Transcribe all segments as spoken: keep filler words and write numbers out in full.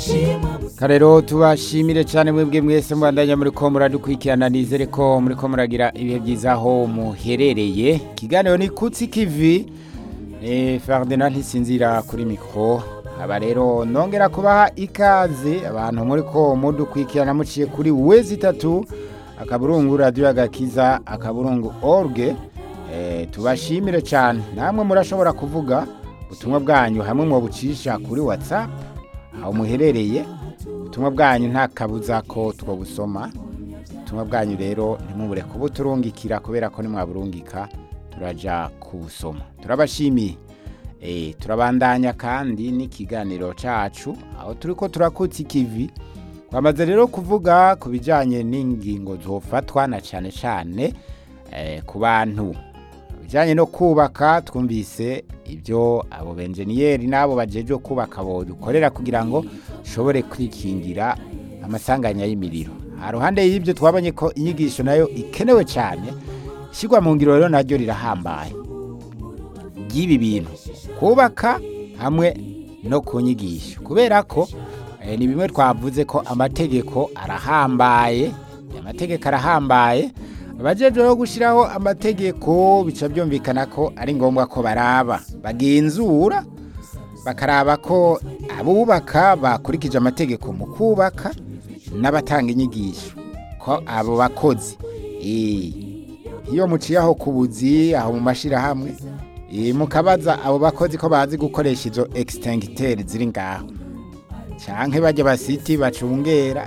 Karero tubashimire cyane mwebwe mwese mwandanya muri ko muradukurikirana nizere ko muri ko muragira ibihe byiza aho muherereye. Kiganiro ni Kutsi Kivi eh Ferdinand Ntisinzira kuri micro. Aba rero nongera kubaha ikaze abantu muri ko mudukurikirana muciye kuri wezi itatu akaburungu radio agakiza akaburungu org. Eh tubashimire cyane namwe murashobora kuvuga ubutumwa bwanyu hamwe mu bucisha kuri WhatsApp aho muherereye. Ubutumwa bwanyu nta kabuza ko two gusoma. Ubutumwa bwanyu rero ntimubure kubuturungikira kubera ko nimwaburungika turaja kubusoma. Turabashimiye. Eh turabandanya kandi n'ikiganiro cacu aho turiko turakutsa ikivi. Kwamaze rero kuvuga kubijanye n'ingingo zofatwa na cyane cyane eh ku bantu bijanye no kubaka. Twumvise ibyo abo benjeniyeri nabo bajeje kubaka bo dukorera kugira ngo shobore kwikingira amasanganya y'imiriro. Haruhande y'ibyo twabonye ko inyigisho nayo ikenewe cyane shigwa mu ngiro rero naryo rirahambaye gibi bintu kubaka hamwe no kunyigisha kubera ko eh, ni bimwe twavuze ko amategeko arahambaye amategeko arahambaye abajeje no gushiraho amategeko bica byumvikana ko ari ngombwa ko baraba bagenzura bakaraba ko abubaka bakurikije amategeko mu kubaka n'abatanga inyigisho ko abo bakozi eh iyo muciyaho kubuzi aho mu mashira hamwe eh mukabaza abo bakozi ko bazi gukoresha izo extincteur ziri ngaho canke baje basiti bacungera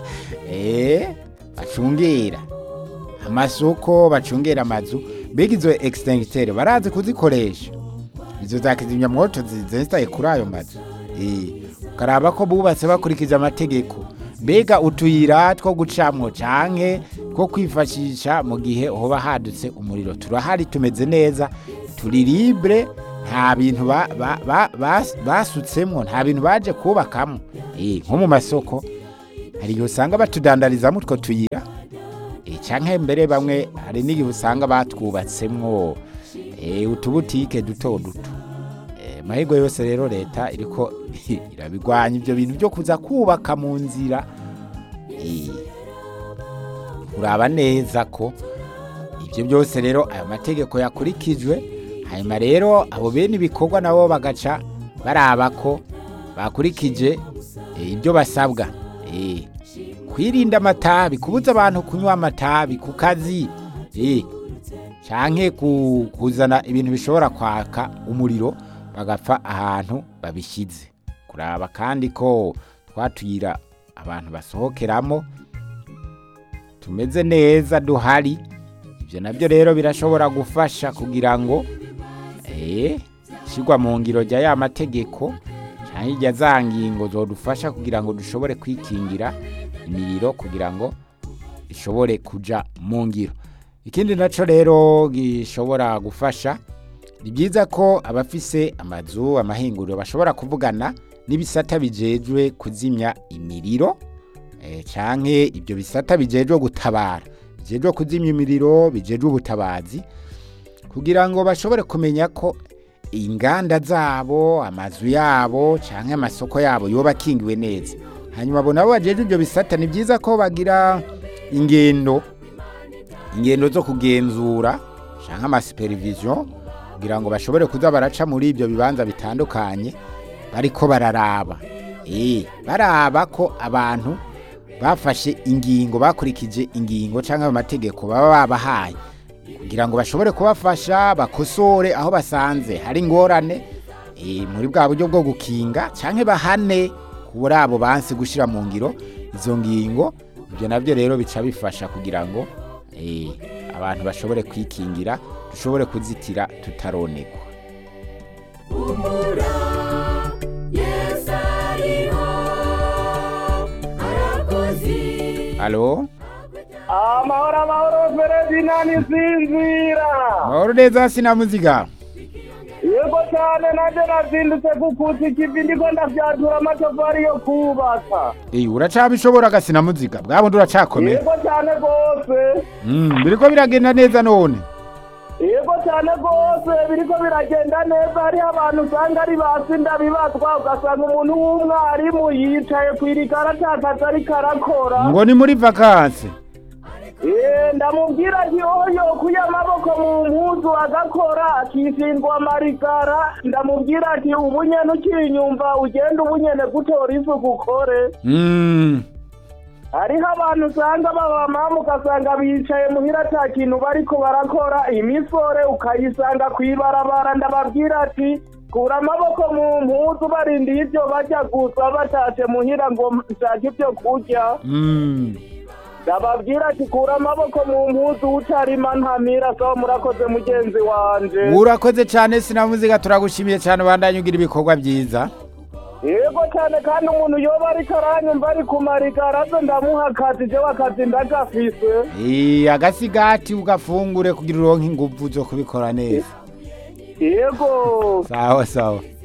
eh bacungera amasoko bacungera amazu mbega izo extincteur barazi kuzikoresha izo zakizimya mwoto zizestaye kuri ayo mazu eh karaba ko bubatse bakurikije amategeko mbega utuyira two gucamwo canke two kwifashisha mu gihe hoba hadutse umuriro turahari tumeze neza turi libre nta bintu ba, ba, ba, bas, basutsemwo nta bintu baje kubakamo eh nko mu masoko hari yo usanga batudandariza mutwo tuyira canke mbere bamwe hari n'igihe usanga batwubatsemwo eh utubutike duto duto eh mahego yose rero leta iriko irabigwanya ibyo bintu byo kuza kubaka mu nzira eh uraba neza ko ibyo byose rero ayo mategeko yakurikijwe hanyuma rero abo bene ibikorwa nabo bagaca baraba ko bakurikije ibyo basabwa eh kwirinda amatabi kubuza abantu kunywa amatabi ku kazi eh canke kuzana ibintu bishobora kwaka umuriro bagapfa ahantu babishize kuraba kandi ko twatuyira abantu basohokeramo tumeze neza duhari. Ibyo nabyo rero birashobora gufasha kugira ngo eh shigwa mu ngiro rya ya mategeko canke rya zangingo zodufasha kugira ngo dushobore kwikingira imiriro kugira ngo ishobore kuja mu ngiro. Ikindi naco rero gishobora gufasha ni byiza ko abafise amazu amahinguriro bashobora kuvugana n'ibisata bijejwe kuzimya imiriro eh canke ibyo bisata bijejwe gutabara bijejwe kuzimya imiriro bijejwe ubutabazi kugira ngo bashobore kumenya ko inganda zabo amazu yabo canke amasoko yabo yoba kingiwe neza. Hanyuma bona bo bajeje ibyo bisata ni byiza ko bagira ingendo ingendo zo kugenzura canke ama supervision kugira ngo bashobore kuza baraca muri ibyo bibanza bitandukanye bariko bararaba eh baraba ko abantu bafashe ingingo bakurikije ingingo canke amategeko baba babahaye kugira ngo bashobore kubafasha bakosore aho basanze hari ngorane eh muri bwa buryo bwo gukinga canke bahane kubura abo bansi gushira mu ngiro izo ngingo. Ibyo navyo rero bica bifasha kugira ngo eh abantu bashobore kwikingira dushobore kuzitira tutaronekwa. Umura yesariho arakozi. Allo amahoro amahoro Ferdinand Ntisinzira. Mahoro neza sinamuziga. Yego cyane naje nazindutse kukutsa ikivi ndiko ndavyatura amatafari yo kubaka. Eh uracabishobora gasina muziga bwabo nduracakomeye. Yego cyane gose. Mm biriko biragenda neza none. Yego cyane rwose biriko biragenda neza hariho abantu usanga ari basi ndabibazwa ugasanga umuntu w'umwarimu yicaye kw'irigara atakazi ariko arakora ngo ni muri vakansi. Eh, ndamubwira ati oyo kuya amaboko mu mpuzu agakora akishindwa amarigara ndamubwira ati ubunyene ukinyumva ugenda ubunyene gutora isuku ukore. Mm. hariho abantu usanga babamama ugasanga bicaye muhira ata kintu bariko barakora imisore ukayisanga kw'ibarabara ndababwira ati kura amaboko mu mpuzu barindiye ivyo barya gusa batashe muhira ngo nshaka ivyo kurya. Mm. ndababwira ati kura amaboko mu mpuzu utarima ntamira sawa murakoze mugenzi wanje. Urakoze cyane sinamuziga turagushimiye cyane bandanye ugira ibikorwa byiza. Yego cyane kandi umuntu yoba ariko aranyumva ari kumarigara aze ndamuha akazi jewe akazi ndagafise. Eh, agasigati ugafungure kugira uronke inguvu zo kubikora neza. Yego. Sawa sawa.